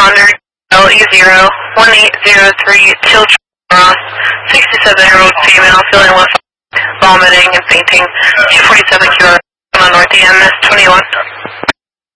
responder LE01803 Children Ross, 67-year-old female feeling with vomiting and fainting, 247 QR on North EMS 21.